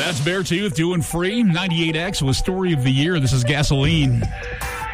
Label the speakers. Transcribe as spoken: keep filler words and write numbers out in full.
Speaker 1: That's Beartooth doing Free. ninety-eight X was Story of the Year. This is Gasoline.